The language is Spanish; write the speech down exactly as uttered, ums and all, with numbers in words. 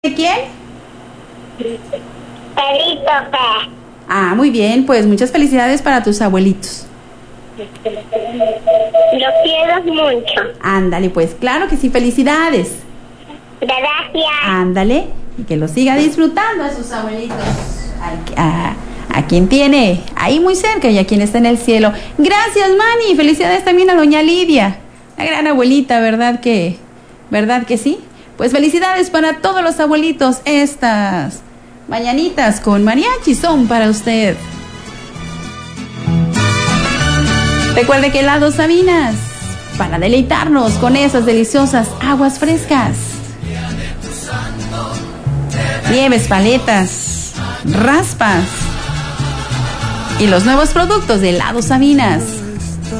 ¿De quién? Perito, pe. Ah, muy bien, pues muchas felicidades para tus abuelitos. Lo quiero mucho. Ándale, pues claro que sí, felicidades. Gracias. Ándale, y que lo siga disfrutando a sus abuelitos. A, a, a quien tiene ahí muy cerca y a quien está en el cielo. Gracias, Manny, felicidades también a doña Lidia, la gran abuelita, ¿verdad que, verdad que sí? Pues felicidades para todos los abuelitos. Estas mañanitas con mariachi son para usted. Recuerde que helado Sabinas, para deleitarnos con esas deliciosas aguas frescas. Nieves, paletas, raspas y los nuevos productos de helado Sabinas.